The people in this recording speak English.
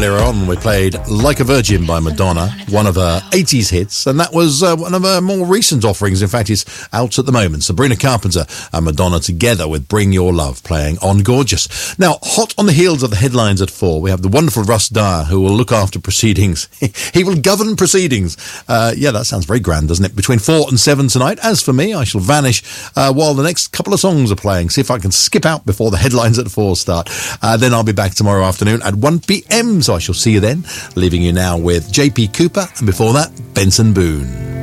earlier on, we played Like a Virgin by Madonna, one of her 80s hits, and that was one of her more recent offerings. In fact, it's out at the moment. Sabrina Carpenter and Madonna together with Bring Your Love playing on Gorgeous. Now, hot on the heels of the headlines at 4, we have the wonderful Russ Dyer, who will look after proceedings. He will govern proceedings. Yeah, that sounds very grand, doesn't it? Between 4 and 7 tonight. As for me, I shall vanish while the next couple of songs are playing. See if I can skip out before the headlines at 4 start. Then I'll be back tomorrow afternoon at 1 p.m, so I shall see you then, leaving you now with JP Cooper, and before that, Benson Boone.